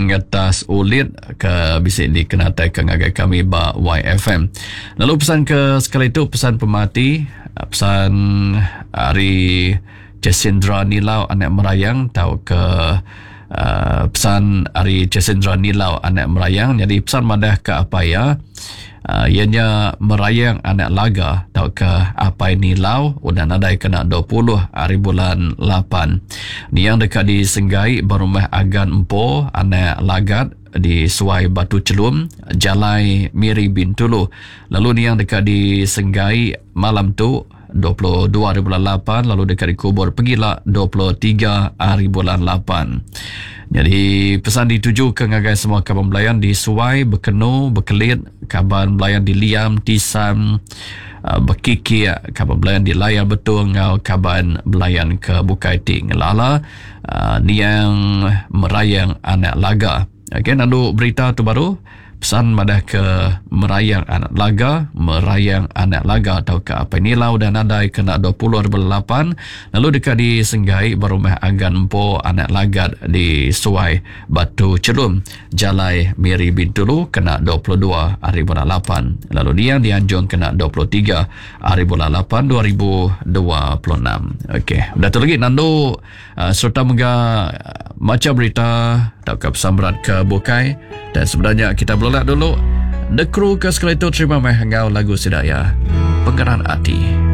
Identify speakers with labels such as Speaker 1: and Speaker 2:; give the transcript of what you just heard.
Speaker 1: atas ulit ke bisik di kenatai ke ngagai kami ba YFM. Lalu pesan ke sekali itu pesan pemati, pesan hari Jasindra Nilau anak merayang tahu ke pesan hari Jasindra Nilau anak merayang. Jadi pesan madah ke apa ya? Ianya merayang anak laga tahu ke apa ini lau udah nadai kena 20 hari bulan 8 ni yang dekat di Senggai Berumah Agan Empo anak lagat di Suai Batu Celum Jalai Miri Bintulu. Lalu ni yang dekat di Senggai malam tu 22 hari bulan 8, lalu dekat di Kubur Pegila 23 hari bulan 8. Jadi pesan dituju ke ngagai semua kaban belayan di Suai, Bekenu, Bekelit, kaban belayan di Liam, Tisam, Bekiki, kaban belayan di Layar Betul, ngau kaban belayan ke Bukai Ting Lala, ni yang merayang anak laga. Okey, lalu berita tu baru pesan madah ke merayang anak laga atau ke apa ini lau dan nadai kena 20 8. Lalu dekat di Senggai Berumah Agan Empo anak lagat di Suai Batu Celum Jalai Miri Bintulu kena 22 hari bulan 8. Lalu dia dianjung kena 23 hari bulan 8 2026. Okey, dah tu lagi Nando serta mega macam berita tak ke pesan berat ke Bukai. Dan sebenarnya kita berlolak dulu. The Crew ke sekali itu terima kasih lagu Sidaya Penggeran Hati.